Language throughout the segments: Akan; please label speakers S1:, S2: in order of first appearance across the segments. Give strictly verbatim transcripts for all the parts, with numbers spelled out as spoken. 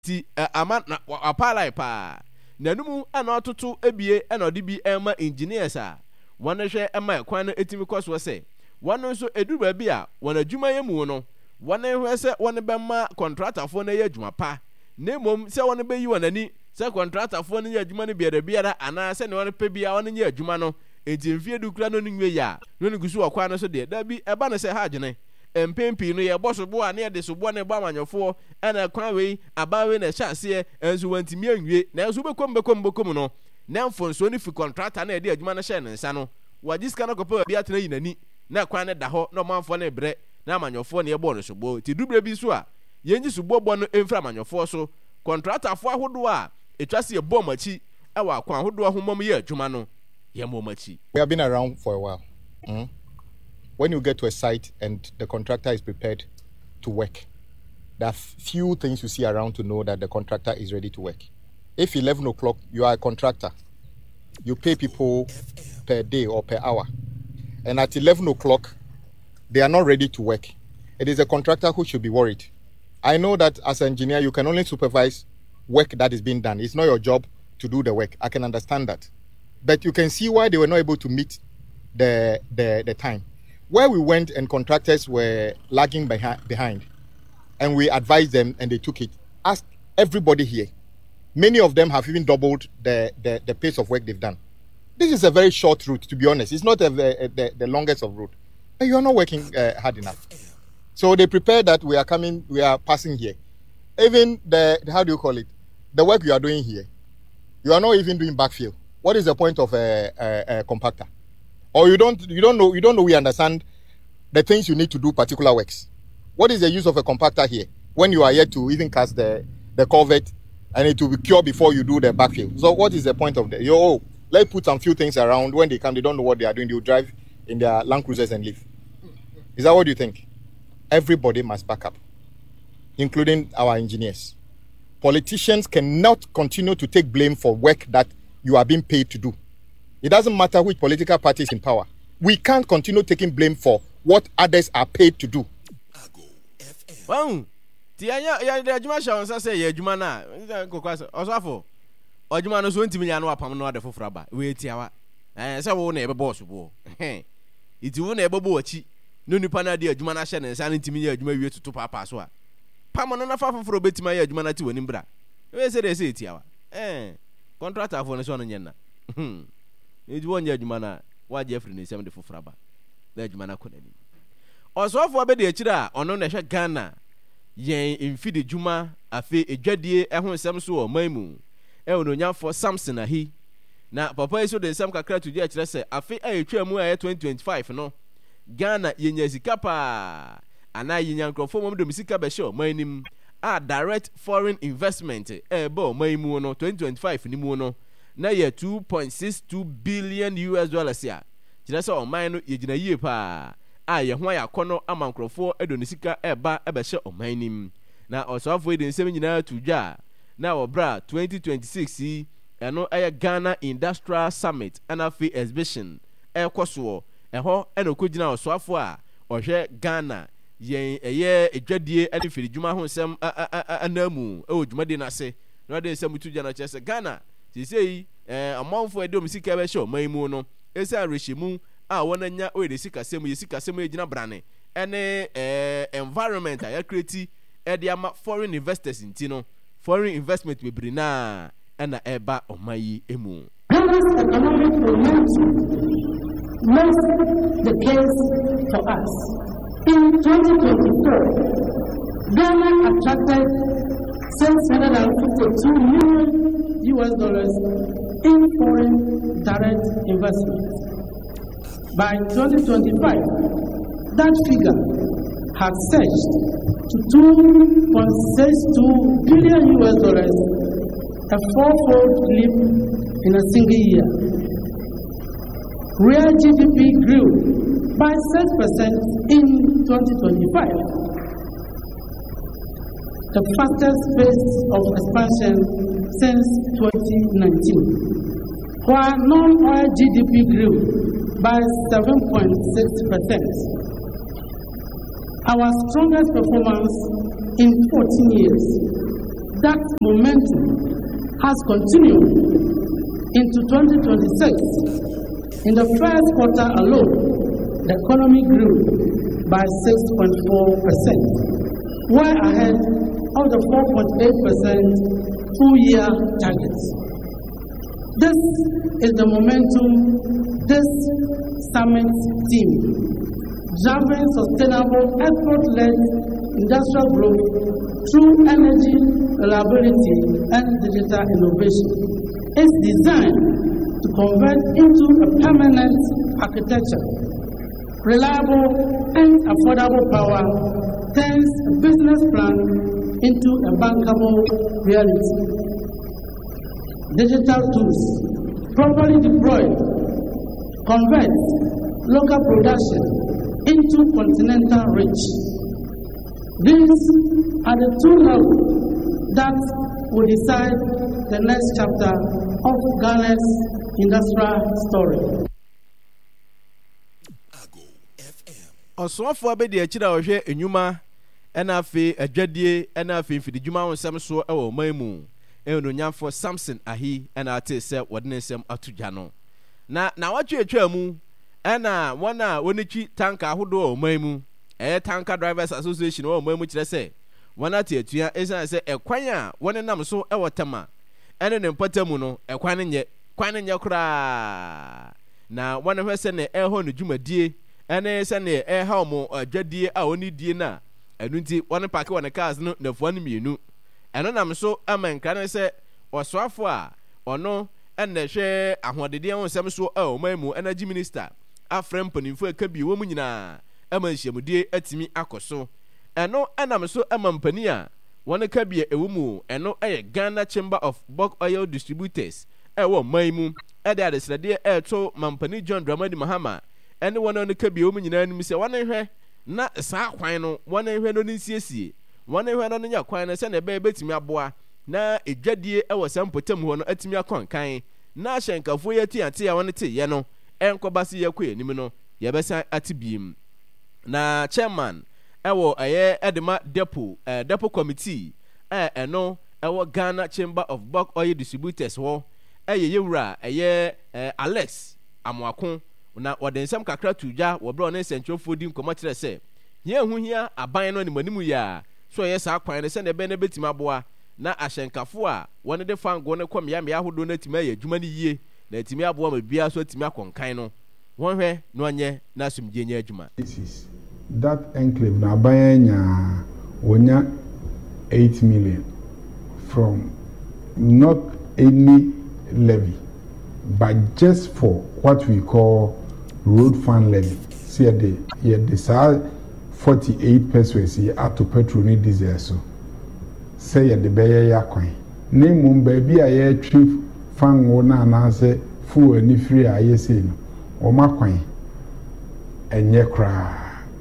S1: ti ama na apala pa na numu ana ototo ebie ana odi bi ema engineers a wona hwe ema kwan no etimi kwaso se wona nso edu ba bi a wona adwuma yemu no wona hwe se wona be ma contractor fo na ye adwuma pa na mom se wona be yi wonani se contractor fo na ye adwuma no biara biara ana se ne wona pe bia wona ye adwuma no enti mfie du kura no nwe ya no ne gusu okwa no so de da bi eba no se ha adwene empempi no ye boso bo a na ye de so bo na ba manyofo ana kwan we abawe na hya ase enso wantimi anwie na enso bekom bekom bekom no na mfonso ni fi contractor na ye de adwuma no hye ne nsa no wajiska no kopa bi atena yinani na kwan ne da ho na manfo na ebre na manyofo na ye bo no so bo ti dubre bi so a yenji so bo bo no emfra manyofo so contractor fo ahodo a etwase ye bo machi e wa kwan ahodo ho mom ye adwuma no ye mo machi.
S2: We have been around for a while. Mm-hmm. When you get to a site and the contractor is prepared to work, there are few things you see around to know that the contractor is ready to work. If eleven o'clock, you are a contractor, you pay people per day or per hour, and at eleven o'clock, they are not ready to work. It is a contractor who should be worried. I know that as an engineer, you can only supervise work that is being done. It's not your job to do the work. I can understand that. But you can see why they were not able to meet the, the, the time. Where we went and contractors were lagging behind, behind, and we advised them and they took it. Ask everybody here. Many of them have even doubled the, the, the pace of work they've done. This is a very short route, to be honest. It's not a, a, the, the longest of route. But you are not working uh, hard enough. So they prepare that we are coming, we are passing here. Even the, how do you call it? The work you are doing here, you are not even doing backfill. What is the point of a, a, a compactor? Or you don't you don't know you don't know we understand the things you need to do particular works. What is the use of a compactor here when you are yet to even cast the, the culvert and it will be cured before you do the backfill? So what is the point of that? You oh, let's put some few things around. When they come, they don't know what they are doing. They will drive in their Land Cruisers and leave. Is that what you think? Everybody must back up, including our engineers. Politicians cannot continue to take blame for work that you are being paid to do. It doesn't matter which political party is in power. We can't continue taking blame for what others are paid to do.
S1: Wow. Ti anya ya de adwuma sha onsa say ya adwuma na kokwaso osafo adwuma no so ntimi nya no apam no ade foforo ba we tiawa eh se wo na ebe boss bo iti wo na ebe bo achi no nipa na de adwuma na hye ne nsa ntimi ya adwuma wie tutu papa so a pam no na fa foforo betima ya adwuma na ti wani mbra we se de se tiawa eh contractor for no so no nyena hm edi wonye adwuma na wa Jeffrey ne sem de foforo ba na adwuma na konani osofo be de akira ono na hwe Ghana yen infidi juma afi edwadie ehun sem so o maimu e ononyafo Samson ahi na papa iso de sem kakra to dia kire se afi ayetwa mu aye twenty twenty-five no Ghana yenya sika pa ana yenya nkrofo mom de misika be show manim a direct foreign investment e bo maimu no twenty twenty-five ni mu no na ye two point six two billion U S dollars ya kire se o man no yegina yie pa a ye ho ya kono amankrofo edonisika eba ebehye omanim na osofo ede nsem nyina tudwa na obra twenty twenty-six yi eno eye Ghana Industrial Summit anafi exhibition ekoso eho enokogina osofo a ohwe Ghana yen eye edwadie ene firi dwuma ho nsem anamu e odwumade na se na ode nsem tudwa na chese Ghana sisei eh amanfo edomisika ebehye omanim no esa reshimu a wona nya o de sika semu ye sika semu egina brane ene eh environment ya create e de ama foreign investors inti no foreign investment we bri na na eba omayi emu
S3: Ghana's economic momentum makes the case for us. In twenty twenty-four, Ghana attracted six hundred fifty-two million U S dollars in foreign direct investments. By twenty twenty-five, that figure had surged to two point six two billion U S dollars, a four-fold leap in a single year. Real G D P grew by six percent in twenty twenty-five, the fastest pace of expansion since twenty nineteen, while non-oil G D P grew by seven point six percent. Our strongest performance in fourteen years. that momentum has continued into twenty twenty-six. In the first quarter alone, the economy grew by six point four percent, well ahead of the four point eight percent full-year target. This is the momentum this summit team, driving sustainable effort-led industrial growth through energy reliability and digital innovation, is designed to convert into a permanent architecture. Reliable and affordable power turns a business plan into a bankable reality. Digital tools, properly deployed, convert local production into continental reach. These are the two levels that will decide the next chapter of Ghana's industrial story.
S1: Oswafo abedi akira ohwe enyuma ena afi adwadie ena afi mfidijuma wonsem so e wo manmu eno nyamfo Samson Ahi ena ate se wodene nsem atugya no na na watwe atwa mu ena wona wonichi tanka ahodo wo manmu eh tanka drivers association wo manmu kire se wona te atua esan se ekwan a wone nam so e wotama ene ne mpatamu no ekwan nye kwan nye kura na wona hwese ne eho no dwumadie ene se ne eha mo adwadie a oni die na enu nti wone pake wone cars no na fuan mienu eno nam so amankra ne se oswafo a ono enne hwe ahodede wonsem so a o mamu energy minister afrem panimfo akabi wo mu nyina amanhyiamudie atimi akoso eno enam so amampani a wone kabi ewu mu eno eye Ghana Chamber of Bulk Oil Distributors ewo mamu ede adesrede eto mampani John Dramani Mahama ene wone no kabi wo mu nyina nim se wone hwe na saa kwan no wone hwe no nsiesie wone hwe no nya kwan no se na ebe betimi aboa na edwadie ewo sampotam ho no atimi akonkan na ahyenkafo yati ate ya wone te ye no enkobase yakwe enim no yebesa atibiem na chairman ewo aye edema depo eh, depo committee eh eno ewo Ghana Chamber of Bulk Oil Distributors ho eye yewura eye eh, Alex Amwakon na wodensem kakra tuja wo bro ne sentrofo di nkomo kire se ye hu hia aban no ni manimu ya so ye sa kwan ne se ne be ne betima aboa na ahyenkafo a wone de fango ne kwamya me ahodo na tima ya adwuma ne yie na timi aboa ma bia so timi akonkan no won hwe no anye na asumdie nya adwuma.
S4: That enclave na abanya wonya eight million from not any levy but just for what we call road fund levy. See the yeah the forty-eight pesos up to petrol ni diesel so say ya the beye ya kwan na mum baby aye trip fan wo na na say full any free aye say no o makwan enye kra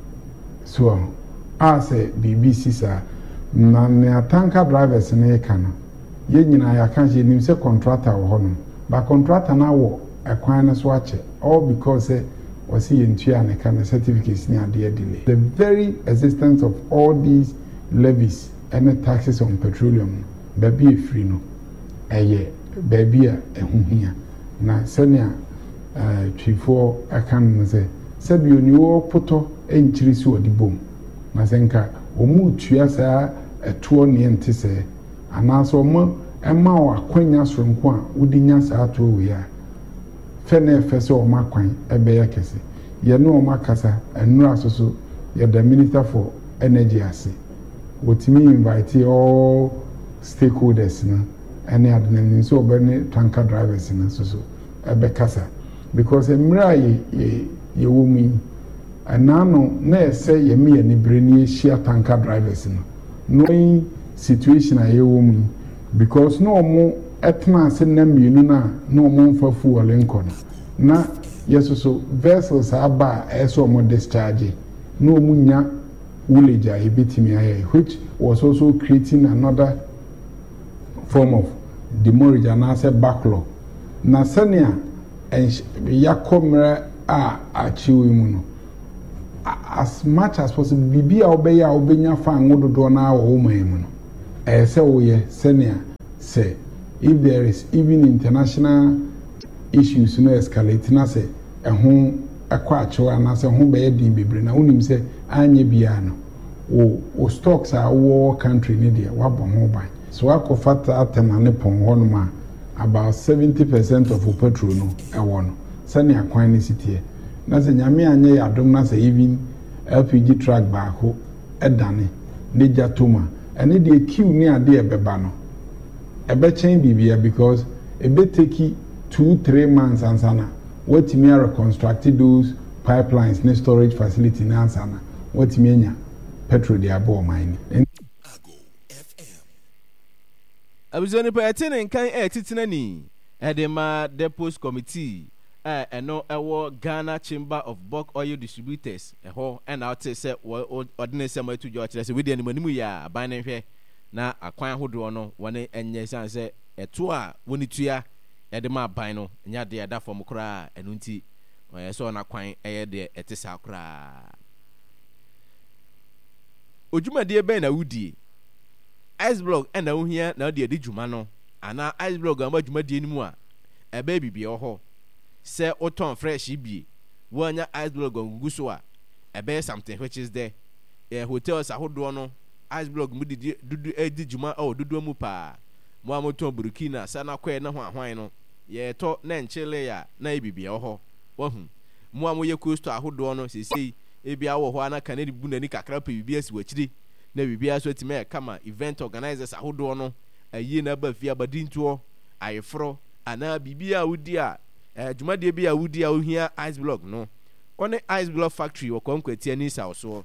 S4: so I say B B C sir na na tanker drivers na e kana ye nyina ya kan je nim say contractor wo hono ba contractor na wo ekwan na so ache all because eh, was he in China kind of certificates near the delay. The very existence of all these levies and taxes on petroleum, baby free no, a year, baby a here. Now, senior chief for I can say, said you knew poto and chirisu at the boom. Mazenka, Omu Chiasa a two niente say, and also more and more quenas from Quan, Udinas are two we are. Fene feso makwan ebe yakese ye no makasa enura soso ye the minister for energy ase wotimi invite all stakeholders na ene adenen so obene tanker drivers na soso ebe kasa because emra ye ye womi anano na say ye me ni breni share tanker drivers na knowing situation aye womi because no mo etna se na mienu na no mo mfa fuel enko na yeso so vessels aba eso mo discharge no munya uleja ebitimi aye which was also creating another form of demurrage and as backlog na senia yakomra a achiwe mu no as much as possible bibia obeya obenya fa ngododo na wo man mu no eh say we senior say if there is even international issues no escalate na say ehun akwa acho na say ho be din bebre na unim say anye bia no o o stocks are war country ni dia wa bo ho ban so akofata atemane pon ho no ma about seventy percent of petrol no e wo no senior kwan ni sitie na say nyame anye yadom na say even L P G truck ba ho edane neja toma ene de queue ni ade e beba no e be chen bibia because e be take two three months ansana what me reconstruct those pipelines ne storage facility na ansana what me nya petrol de abo mine
S1: abuzoni pa etene kan e titina ni edema depots committee eh eno ewo Ghana Chamber of Bulk Oil Distributors eho and out say ordinance am to jo kire say we dey animu ya aban ne hwe na akwan hodo no wone enye san say eto a woni tua edema aban no nya de ada fom kra enu nti oye so na kwan eye de etesa kra ojumade ben na wudie ice block and na ohia na de adi juma no ana ice block am ajumade nimu a ebe bibie ho se oton fresh bi wanya ice block gugu so a ebe something which is there eh hotels ahodo no ice block mu didi dudu edi juma o dudu mu pa mo amoton Burkina sana kwe na ho ahwan no ye to na nchele ya na ebibie ho wahu mo amoye coast ahodo no sesei ebia wo ho ana kanedi bu nani kakra pa bibia si wachiri na bibia so time kama event organizers ahodo no ayi na ba fi abadinto ayefro ana bibia wudi a eh jumade bia wudi a ohia ice block no one ice block factory wo konkwati ani sa so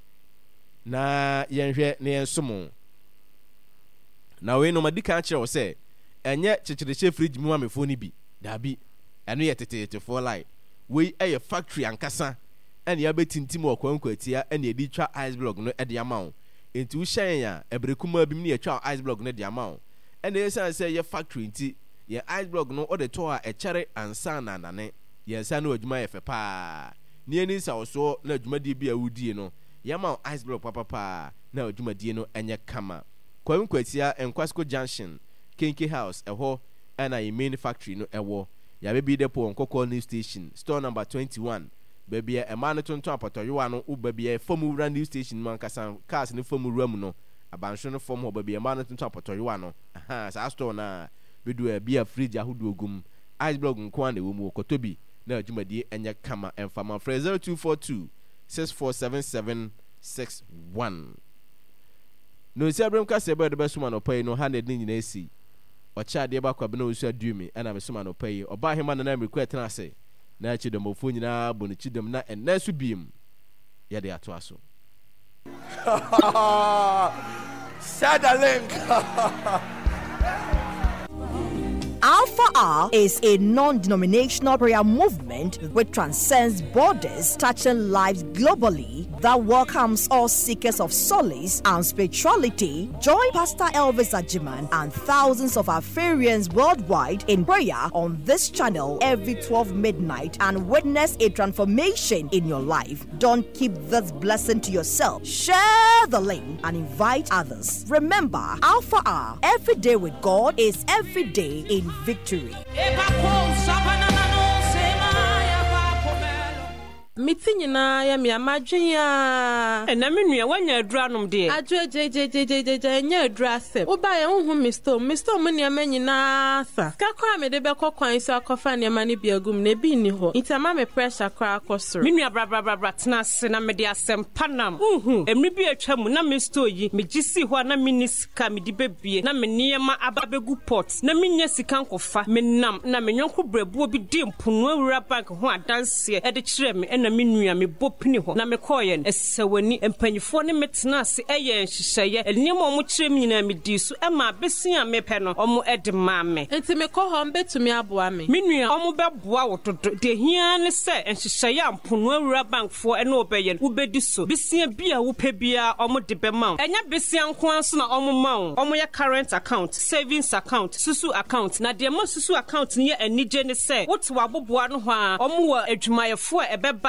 S1: na yenhwe na yensomo na we no madika kire wo se enye chichireche fridge mu amefo ni bi dabi eno ye tetete for like we eye factory ankasa ene ya betintim wo konkwati a ene edi twa ice block no ede amawo enti wo hyen ya ebrekuma bi mu ne twa ice block no de amawo ene yesan se ye factory nti ye ice block no o de to a echere ansa na nane ye sa no adwuma ye fe pa ni eni sa so na adwuma de bi a wudie no ye ma ice block papa pa na adwuma die no enye kama kwam kwatia Enkwasco Junction Kenke House eho na ye main factory no ewo ya bebi depo Nkoko New Station store number twenty-one baby e ma no tonto apotoyewa no u baby e form new station man kasa cars ni form ram no abanhwe no form ho baby e ma no tonto apotoyewa no aha sa store na bedu e bia fridge ahodo ogum ice block nko na wo mu kotobi na adwumadi enye kama enfama zero two four two six four seven seven six one no si abrem ka se be de besuma no pai no one hundred ni nyina esi ocha de ba kwa be no usu adume ana besuma no pai oba hema na na request na se na chi dem ofo nyina bonu chi dem na enna su biem ya de ato aso
S5: share the link.
S6: Alpha R is a non-denominational prayer movement which transcends borders, touching lives globally, that welcomes all seekers of solace and spirituality. Join Pastor Elvis Ajiman and thousands of Afarians worldwide in prayer on this channel every twelve midnight and witness a transformation in your life. Don't keep this blessing to yourself. Share the link and invite others. Remember, Alpha R, every day with God is every day in victory.
S7: Meeting na ya mi amagya e na menua wanya aduranom de adwo jejejejeje nya adurasem wo ba ye honhom mister mister mo ne amanyina sa kakwa me de be kokwan so akofa ne ma ne biagum na bi ni ho itama me pressure kra akosoro menua bra bra bra bra tena se na me de asem panam uhu emri bi atwa mu na mister yi me gisi ho na minisika me di bebie na me niema ababegu pot na menya sika nkofa me nam na me nyonko brebuo bi di mpunu awura bank ho adanse e de kire me na menua me bopini ho na me koyen esewani empanyifo ne metena ase eye nhihye eniem omo kire me nyina me di so e ma besia me pe no omo ede ma me enti me ko ho mbetumi aboa me menua omo beboa wo dodo de hia ne se nhihye amponu awura bankfo e na obeye wo bedi so besia bia wo pe bia omo de be ma enya besia nko anso na omo ma wo omo ye current account savings account susu account na de ma susu account ne ye anije ne se wo te waboboa no ho a omo wa adwumayefo e beba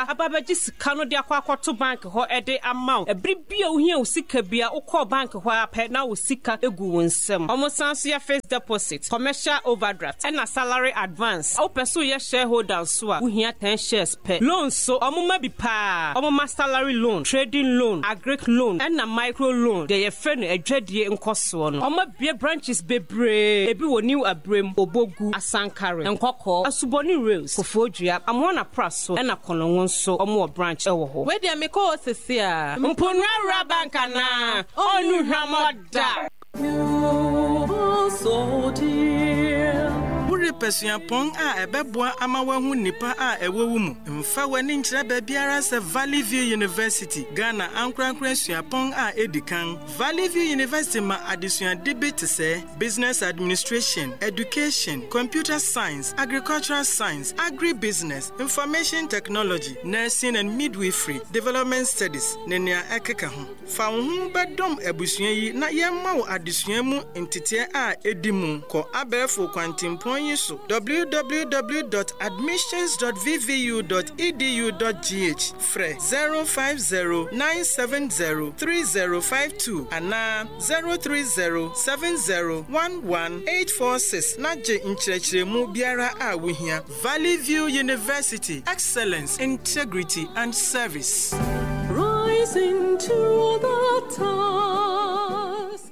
S7: papa ababaji sika no de akwa akwato bank ho ede amount ebri bia ohia usika bia ukọ bank ho apẹ na usika egu wonsem omo sanso ya first deposit commercial overdraft and a salary advance o peso ye shareholder so a ohia ten shares per loan so omo ma bi pa omo ma salary loan trading loan agric loan and a micro loan de ye fe no adwadie nkoso no omo bie branches bebre ebi wo new abrem obogu asankare nkokọ asuboni rails kofodua amona praso and a kolonwon so omo branch ewo ho we de me ko sese a mponra bank na onu hwamoda you so dear
S8: Buri pesuan pon a ebeboa ama wahu nipa a ewowu mu mfa wani nkyere ba biara se Valley View University Ghana ankrankran suapon a edikan Valley View University ma adesuan debate se business administration, education, computer science, agricultural science, agribusiness, information technology, nursing and midwifery, development studies nenia ekeka ho fa hu bedom ebusua yi na yemma wo adesuan mu entite a edimu ko abefo kwantimpon yiso w w w dot admissions dot v v u dot e d u dot g h fre zero five zero nine seven zero three zero five two ana zero three zero seven zero one one eight four six naje nkyerɛkyerɛmu biara a wohia Valley View University, excellence, integrity and service.
S7: Rising to the task.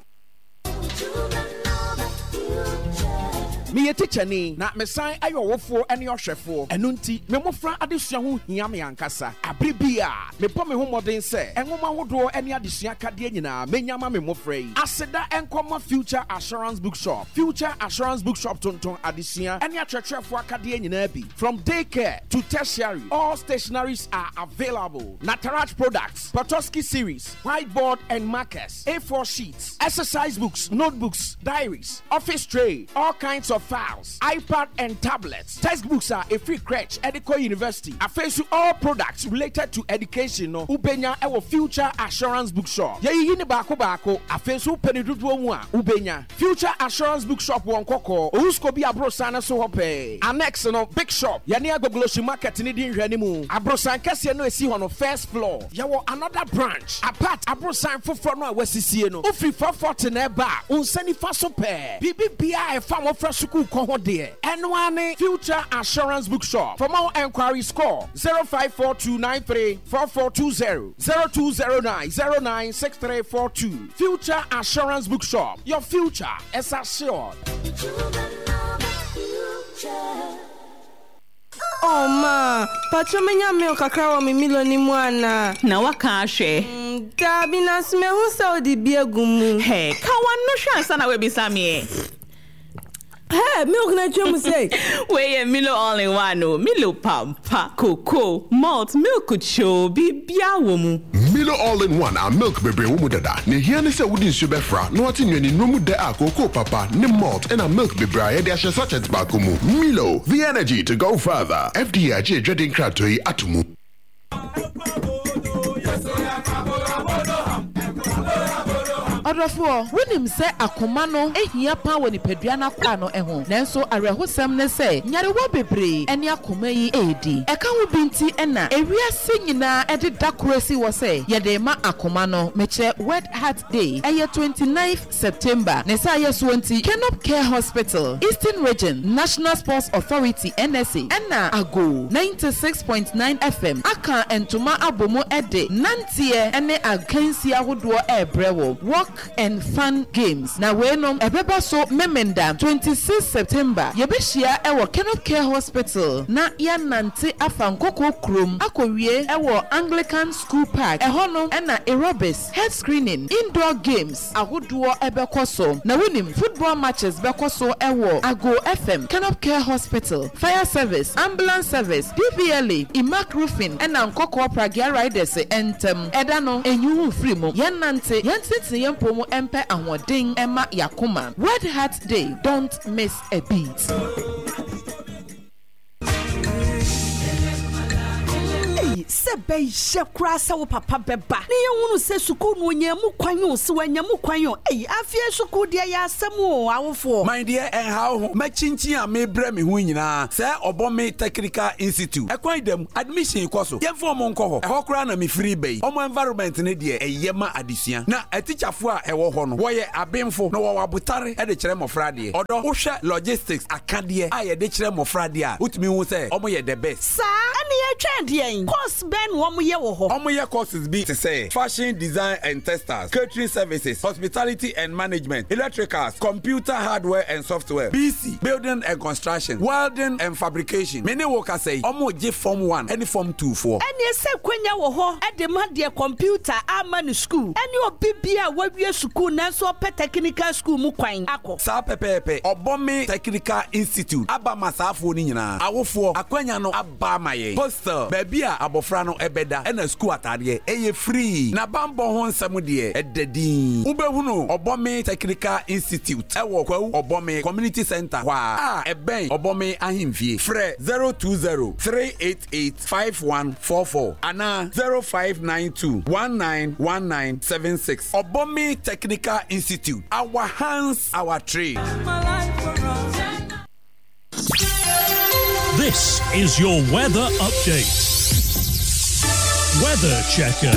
S9: Me a teacher ni na me sign ayo wofo ene ohwefo eno nti me mofra adesua ho hia me ankasa abribia me po me ho modern se enwoma hodo ene adesua kade nyina menyama me mofra yi aseda enkoma Future Assurance Bookshop Future Assurance Bookshop tonton adesua ene atwetwefo akade nyina bi from daycare to tertiary all stationaries are available. Nataraj products, Potosky series, whiteboard and markers, A four sheets, exercise books, notebooks, diaries, office tray, all kinds of files, iPad and tablets. Textbooks are a free crèche at Eco University. Affairs to all products related to education. No, Ubenya our Future Assurance Bookshop. Ye yini bako bako. Affairs to penedudu mwa. Ubenya Future Assurance Bookshop one koko. Usko bi abrosana so hope. Annex no big shop. Yani agogloshi market ni di nhwanimu. Abrosan kese no esi hono first floor. Yawo another branch. Apart abrosan foforo no awasisie no. Ofri four forty na ba. Unsani faso pe. Bibi bia e fam ofra Enwane Future Assurance Bookshop. For more enquiries, call zero five four two nine three four four two zero zero two zero nine zero nine six three four two. Future Assurance Bookshop. Your future is assured.
S10: Oh ma, pacho menya milk kakra wa mi milo ni mwana.
S11: Na waka ahwe.
S10: Dabi na sme hu sa odi biegumu.
S11: Hey, ka wanu hwa ansa na we bisame.
S10: Hey, milk na chemu say.
S11: We Milo all in one no. Milo pampa, cocoa, malt, milk cho bibia wo mu.
S12: Milo all in one a milk bebre wo mu dada. Ne hia ne se wodi nsu befra. No ati nwani no mu de a cocoa papa, ne malt and a milk bebre e de ahye sachet ba ko mu. Milo, the energy to go further. F D A je dredin krato yi atumu.
S13: Odofo wonim se akoma no ehia pa woni padua na kwa no eho nanso arehosem ne se nyare wo bebre ene akoma yi edi eka wo binti ena ewiase nyina ede dakorasi wo se yede ma akoma no meche World Heart Day eye twenty-ninth September ne sa yeso nti Kenop Care Hospital Eastern Region National Sports Authority N S A ena ago ninety-six point nine F M aka entoma abomo ede nantie ene akansi ahodo ebrewo walk and fun games. Na wenom ebeba so memenda twenty-sixth September yebehia ewo Kenop Care Hospital na ya nante afankoko krom akowie ewo Anglican School Park ehonom ena aerobics head screening indoor games ahodo ebekoso na wenim football matches bekoso ewo Ago F M Kenop Care Hospital fire service ambulance service D V L A Imac roofing ena nkoko pragia riders entem edano enyuhu free mo ya nante yantete yempo mu empe ahoden ema yakoma. World Heart Day, don't miss a beat.
S6: Say
S14: se be ye kura se wo papa beba ne ye hunu se suku no nyamu kwanyo se wanyamu kwanyo ei afie suku de ya asem o awofo
S5: my dear en how ho ma chinchin a me bre me hu nyina se Obome Technical Institute ekwan dem admission koso ye form nko ho e ho kura na me free bay omo environment ne de eyema adesua na atichafo a ewo ho no wo ye abemfo no wo abutare e de kire mofra de odo wo hwe logistics akade a ye de kire mofra de a utumi hu se omo ye the best
S14: sa ene ye twa de en course ben wo mo ye wo ho
S5: omo ye courses be to say fashion design and testers, catering services, hospitality and management, electricals, computer hardware and software, B C, building and construction, welding and fabrication. Many workers say omo je form one any form two for
S14: ene se kwenya wo ho e de ma de computer amanu school ene obi bia wawie school na so pe technical school mu kwan akọ
S5: sa pepepe Obome Technical Institute aba masafo ni nyina awofo akwanya no aba maye hostel baby a abofra no ebeda ena school atade eye free na bambo ho nsam de edadin ubehunu Obome Technical Institute ewo kwa Obome Community Center wa a eben Obome ahimfie frɛ zero two zero three eight eight five one four four ana zero five nine two one nine one nine seven six. Obome Technical Institute, our hands, our trade.
S15: This is your weather update. Weather Checker.